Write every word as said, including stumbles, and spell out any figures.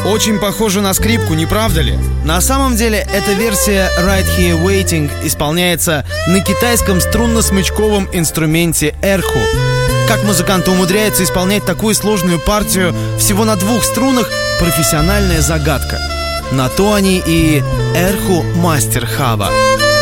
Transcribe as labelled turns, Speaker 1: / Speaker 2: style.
Speaker 1: Очень похоже на скрипку, не правда ли? На самом деле, эта версия Right Here Waiting исполняется на китайском струнно-смычковом инструменте эрху. Как музыканты умудряются исполнять такую сложную партию всего на двух струнах – профессиональная загадка. На то они и эрху мастер Хава.